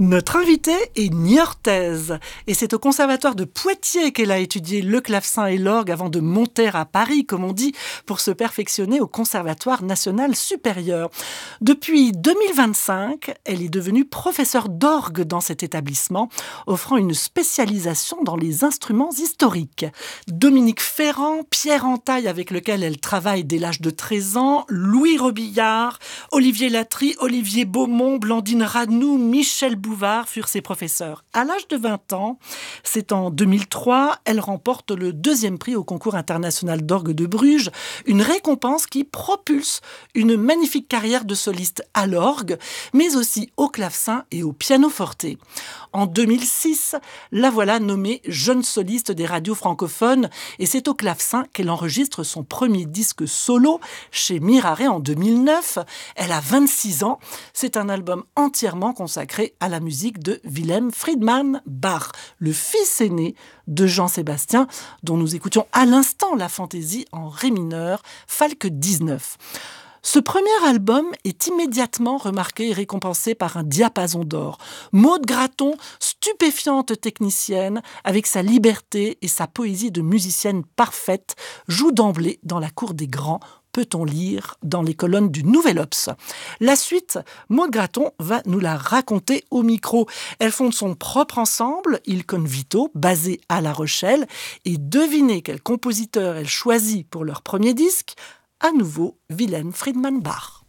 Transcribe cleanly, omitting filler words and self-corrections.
Notre invitée est niortaise et c'est au conservatoire de Poitiers qu'elle a étudié le clavecin et l'orgue avant de monter à Paris, comme on dit, pour se perfectionner au Conservatoire national supérieur. Depuis 2025, elle est devenue professeure d'orgue dans cet établissement, offrant une spécialisation dans les instruments historiques. Dominique Ferrand, Pierre Entaille avec lequel elle travaille dès l'âge de 13 ans, Louis Robillard, Olivier Latry, Olivier Beaumont, Blandine Radnou, Michel Bouvard furent ses professeurs. À l'âge de 20 ans, c'est en 2003, elle remporte le 2e prix au concours international d'orgue de Bruges, une récompense qui propulse une magnifique carrière de soliste à l'orgue, mais aussi au clavecin et au pianoforte. En 2006, la voilà nommée jeune soliste des radios francophones et c'est au clavecin qu'elle enregistre son premier disque solo chez Miraré en 2009. Elle a 26 ans. C'est un album entièrement consacré à la musique de Wilhelm Friedman Bach, le fils aîné de Jean-Sébastien, dont nous écoutions à l'instant la fantaisie en ré mineur, Falk 19. Ce premier album est immédiatement remarqué et récompensé par un diapason d'or. Maude Graton, stupéfiante technicienne, avec sa liberté et sa poésie de musicienne parfaite, joue d'emblée dans la cour des grands, peut-on lire dans les colonnes du Nouvel Obs. La suite, Maude Graton va nous la raconter au micro. Elle fonde son propre ensemble, Il Convito, basé à La Rochelle, et devinez quel compositeur elle choisit pour leur premier disque. À nouveau, Wilhelm Friedman Bach.